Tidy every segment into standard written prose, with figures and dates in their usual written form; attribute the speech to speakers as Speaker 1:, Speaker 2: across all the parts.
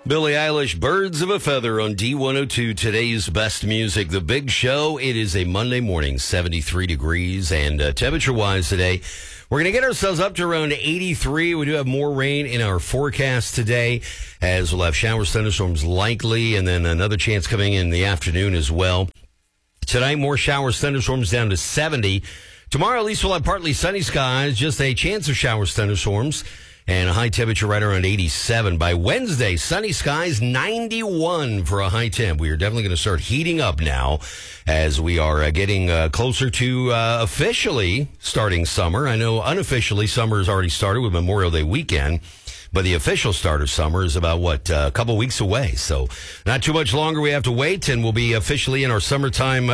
Speaker 1: Billie Eilish, Birds of a Feather on D102, today's best music, The Big Show. It is a Monday morning, 73 degrees, and temperature-wise today, we're going to get ourselves up to around 83. We do have more rain in our forecast today, as we'll have showers, thunderstorms likely, and then another chance coming in the afternoon as well. Tonight, more showers, thunderstorms down to 70. Tomorrow, at least, we'll have partly sunny skies, just a chance of showers, thunderstorms, and a high temperature right around 87. By Wednesday, sunny skies, 91 for a high temp. We are definitely going to start heating up now as we are getting closer to officially starting summer. I know unofficially summer has already started with Memorial Day weekend, but the official start of summer is about, a couple weeks away. So not too much longer we have to wait, and we'll be officially in our summertime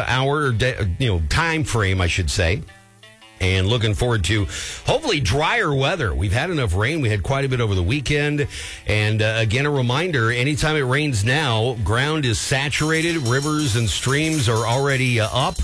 Speaker 1: time frame, I should say. And looking forward to hopefully drier weather. We've had enough rain. We had quite a bit over the weekend. And again, a reminder, anytime it rains now, ground is saturated. Rivers and streams are already up.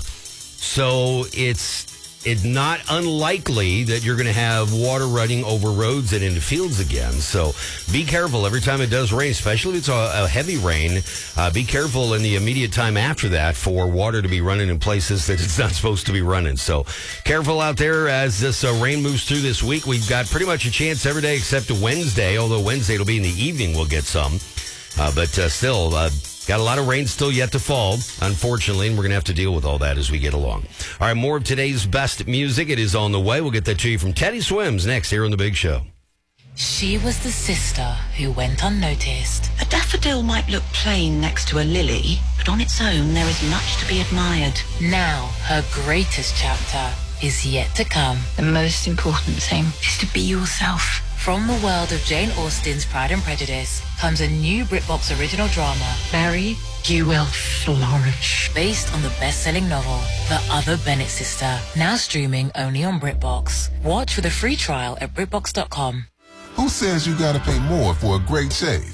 Speaker 1: So it's not unlikely that you're going to have water running over roads and into fields again. So be careful every time it does rain, especially if it's a heavy rain. Be careful in the immediate time after that for water to be running in places that it's not supposed to be running. So careful out there as this rain moves through this week. We've got pretty much a chance every day except Wednesday, although Wednesday it'll be in the evening. We'll get some. But still, got a lot of rain still yet to fall, unfortunately, and we're going to have to deal with all that as we get along. All right, more of today's best music. It is on the way. We'll get that to you from Teddy Swims next here on The Big Show.
Speaker 2: She was the sister who went unnoticed.
Speaker 3: A daffodil might look plain next to a lily, but on its own there is much to be admired.
Speaker 2: Now, her greatest chapter is yet to come.
Speaker 3: The most important thing is to be yourself.
Speaker 2: From the world of Jane Austen's Pride and Prejudice comes a new BritBox original drama.
Speaker 3: Mary, you will flourish.
Speaker 2: Based on the best-selling novel, The Other Bennett Sister, now streaming only on BritBox. Watch with a free trial at BritBox.com.
Speaker 4: Who says you gotta pay more for a great shave?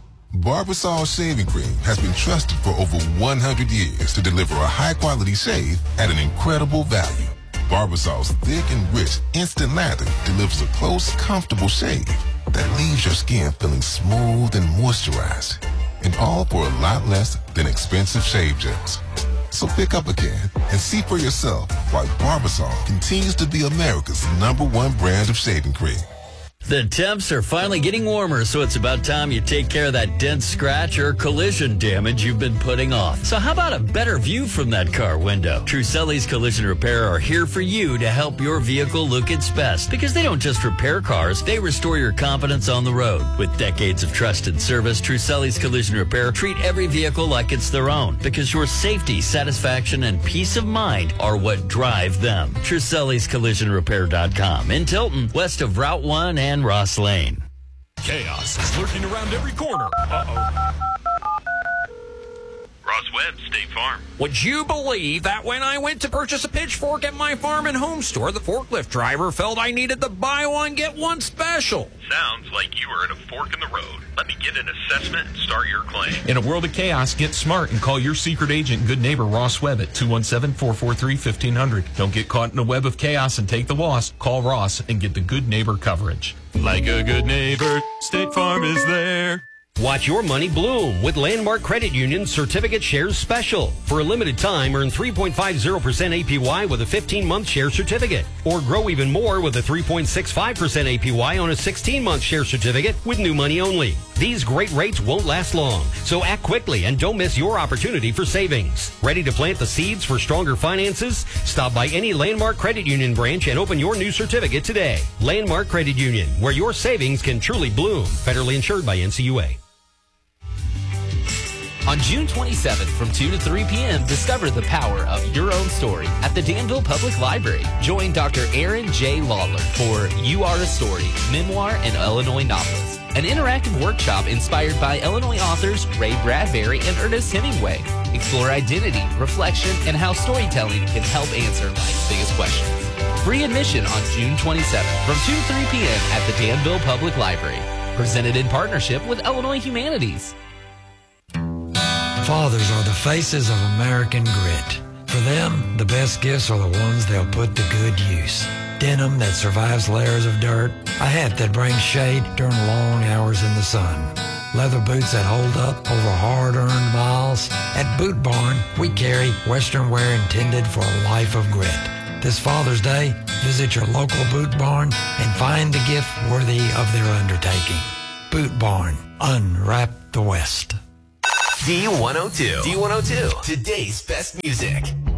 Speaker 4: Barbasol Shaving Cream has been trusted for over 100 years to deliver a high-quality shave at an incredible value. Barbasol's thick and rich instant lather delivers a close, comfortable shave that leaves your skin feeling smooth and moisturized. And all for a lot less than expensive shave gels. So pick up a can and see for yourself why Barbasol continues to be America's #1 brand of shaving cream.
Speaker 5: The temps are finally getting warmer, so it's about time you take care of that dent, scratch, or collision damage you've been putting off. So how about a better view from that car window? Truselli's Collision Repair are here for you to help your vehicle look its best, because they don't just repair cars, they restore your confidence on the road. With decades of trusted service, Truselli's Collision Repair treat every vehicle like it's their own, because your safety, satisfaction, and peace of mind are what drive them. Truselli'sCollisionRepair.com in Tilton, west of Route 1 and Ross Lane.
Speaker 6: Chaos is lurking around every corner.
Speaker 7: Ross Webb, State Farm.
Speaker 8: Would you believe that when I went to purchase a pitchfork at my farm and home store, the forklift driver felt I needed the buy one, get one special?
Speaker 7: Sounds like you are at a fork in the road. Let me get an assessment and start your claim.
Speaker 6: In a world of chaos, get smart and call your secret agent, good neighbor Ross Webb at 217-443-1500. Don't get caught in a web of chaos and take the loss. Call Ross and get the good neighbor coverage. Like a good neighbor, State Farm is there.
Speaker 1: Watch your money bloom with Landmark Credit Union Certificate Shares Special. For a limited time, earn 3.50% APY with a 15-month share certificate. Or grow even more with a 3.65% APY on a 16-month share certificate with new money only. These great rates won't last long, so act quickly and don't miss your opportunity for savings. Ready to plant the seeds for stronger finances? Stop by any Landmark Credit Union branch and open your new certificate today. Landmark Credit Union, where your savings can truly bloom. Federally insured by NCUA.
Speaker 9: On June 27th from 2 to 3 p.m., discover the power of your own story at the Danville Public Library. Join Dr. Aaron J. Lawler for You Are a Story, Memoir and Illinois Novelist, an interactive workshop inspired by Illinois authors Ray Bradbury and Ernest Hemingway. Explore identity, reflection, and how storytelling can help answer life's biggest questions. Free admission on June 27th from 2 to 3 p.m. at the Danville Public Library. Presented in partnership with Illinois Humanities.
Speaker 10: Fathers are the faces of American grit. For them, the best gifts are the ones they'll put to good use. Denim that survives layers of dirt, a hat that brings shade during long hours in the sun. leather boots that hold up over hard-earned miles. At Boot Barn, we carry Western wear intended for a life of grit. This Father's Day, visit your local Boot Barn and find the gift worthy of their undertaking. Boot Barn, unwrap the West.
Speaker 11: D102. D102. Today's best music.